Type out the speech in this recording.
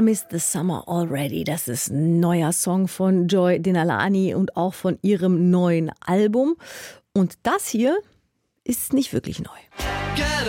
I Miss the Summer Already. Das ist ein neuer Song von Joy Denalani und auch von ihrem neuen Album. Und das hier ist nicht wirklich neu. Get